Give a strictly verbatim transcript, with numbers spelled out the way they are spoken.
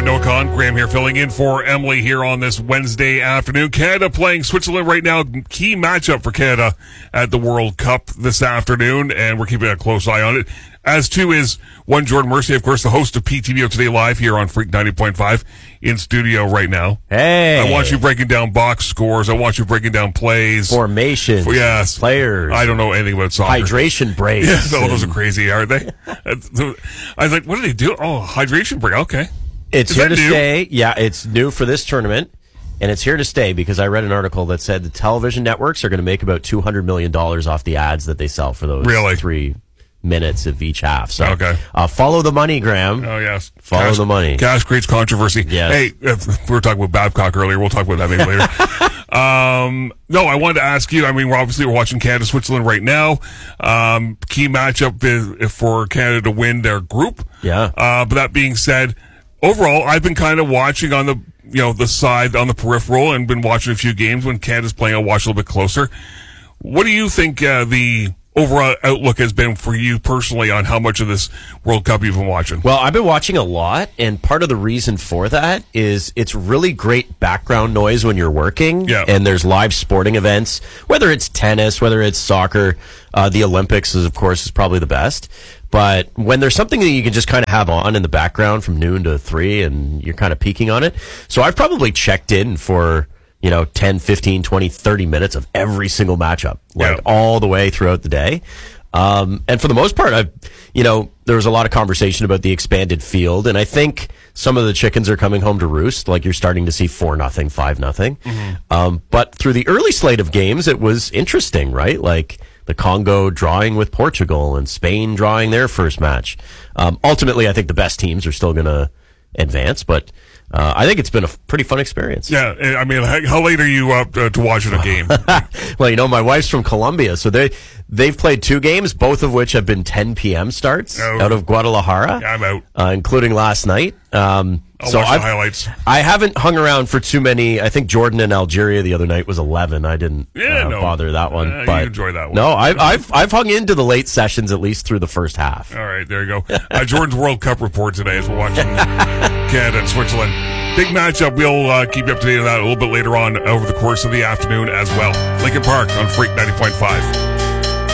Noah Khan, Graham here filling in for Emily here on this Wednesday afternoon. Canada playing Switzerland right now. Key matchup for Canada at the World Cup this afternoon, and we're keeping a close eye on it. As too is one Jordan Mercy, of course, the host of P T V O Today Live here on Freak ninety point five in studio right now. Hey. I want you breaking down box scores. I want you breaking down plays. Formations. Yes. Players. I don't know anything about soccer. Hydration breaks. Yes, oh, those are crazy, aren't they? I was like, what do they do? Oh, hydration break. Okay. It's Is here that to new? stay. Yeah, it's new for this tournament. And it's here to stay because I read an article that said the television networks are going to make about two hundred million dollars off the ads that they sell for those Really? three minutes of each half. So Okay. uh, follow the money, Graham. Oh, yes. Follow Cash- the money. Cash creates controversy. Yes. Hey, if we were talking about Babcock earlier. We'll talk about that maybe later. um, no, I wanted to ask you, I mean, we're obviously we're watching Canada-Switzerland right now. Um, key matchup is for Canada to win their group. Yeah. Uh, but that being said, overall, I've been kind of watching on the, you know, the side, on the peripheral, and been watching a few games. When Canada's playing, I'll watch a little bit closer. What do you think uh, the overall outlook has been for you personally on how much of this World Cup you've been watching? Well, I've been watching a lot, and part of the reason for that is it's really great background noise when you're working, Yeah. and there's live sporting events, whether it's tennis, whether it's soccer. Uh, the Olympics, is, of course, is probably the best. But when there's something that you can just kind of have on in the background from noon to three, and you're kind of peeking on it. So I've probably checked in for, you know, ten, fifteen, twenty, thirty minutes of every single matchup, like Yeah. all the way throughout the day. Um, and for the most part, I've, you know, there was a lot of conversation about the expanded field, and I think some of the chickens are coming home to roost. Like you're starting to see four nothing, five nothing. Um, but through the early slate of games, it was interesting, right? Like the Congo drawing with Portugal and Spain drawing their first match. Um, ultimately, I think the best teams are still going to advance, but uh, I think it's been a f- pretty fun experience. Yeah, I mean, how, how late are you up uh, to watching a game? Well, you know, my wife's from Colombia, so they they've played two games, both of which have been ten p.m. starts Oh. out of Guadalajara, Yeah, I'm out. uh, including last night. Um, I'll so watch the I've, highlights. I haven't hung around for too many. I think Jordan and Algeria the other night was eleven. I didn't Yeah, uh, no. bother that one. Uh, you but enjoy that one. No, I've, I've I've hung into the late sessions at least through the first half. All right, there you go. Uh, Jordan's World Cup report today as we're watching Canada and Switzerland. Big matchup. We'll uh, keep you up to date on that a little bit later on over the course of the afternoon as well. Lincoln Park on Freak ninety point five.